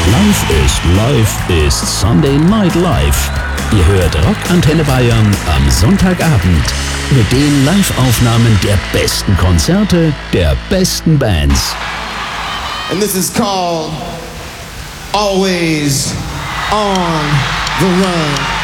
Live ist Sunday Night Live. Ihr hört Rockantenne Bayern am Sonntagabend mit den Live-Aufnahmen der besten Konzerte der besten Bands. And this is called Always on the Run.